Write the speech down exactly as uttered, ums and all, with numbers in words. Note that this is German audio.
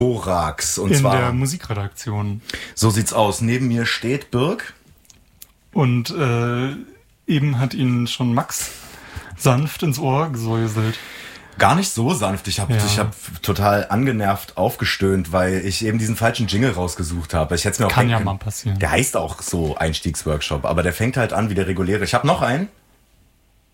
Borax. Und in zwar der Musikredaktion. So sieht's aus. Neben mir steht Birk. Und äh, eben hat ihn schon Max sanft ins Ohr gesäuselt. Gar nicht so sanft. Ich habe Ja. ich hab total angenervt aufgestöhnt, weil ich eben diesen falschen Jingle rausgesucht habe. Ich hätte mir auch Kann denken ja können, mal passieren. Der heißt auch so Einstiegsworkshop, aber der fängt halt an wie der reguläre. Ich habe noch einen.